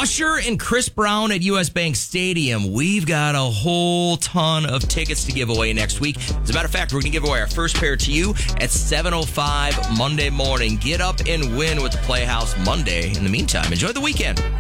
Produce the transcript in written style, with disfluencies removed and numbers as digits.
Usher and Chris Brown at US Bank Stadium. We've got a whole ton of tickets to give away next week. As a matter of fact, we're going to give away our first pair to you at 7:05 Monday morning. Get up and win with the Playhouse Monday. In the meantime, enjoy the weekend.